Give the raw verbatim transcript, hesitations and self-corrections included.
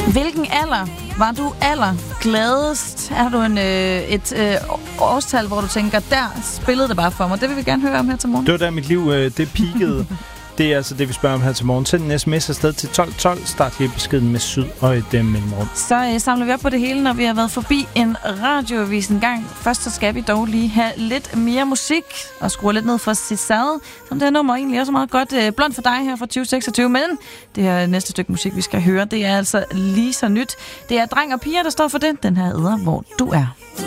Hvilken alder var du allergladest? Er du en, øh, et øh, årstal, hvor du tænker, der spillede det bare for mig? Det vil vi gerne høre om her til morgen. Det var der, mit liv øh, det peakede. Det er altså det, vi spørger om her til morgen. Send en sms afsted til tolv tolv. Start lige beskeden med syd og et øh, mellemrum. Så øh, samler vi op på det hele, når vi har været forbi en radioavis en gang. Først så skal vi dog lige have lidt mere musik og skrue lidt ned for Cesade, som det her nummer egentlig også meget godt øh, blondt for dig her fra tyve seksogtyve. Men det her næste stykke musik, vi skal høre, det er altså lige så nyt. Det er dreng og piger, der står for det. Den her æder, hvor du er.